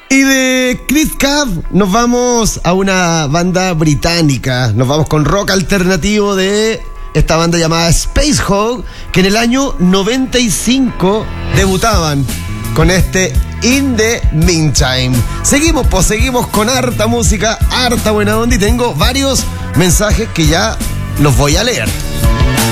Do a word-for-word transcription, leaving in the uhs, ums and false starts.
Y de Chris Cab nos vamos a una banda británica. Nos vamos con rock alternativo de esta banda llamada Space Hog, que en el año noventa y cinco debutaban con este In the Meantime. Seguimos, pues seguimos con harta música, harta buena onda, y tengo varios mensajes que ya los voy a leer.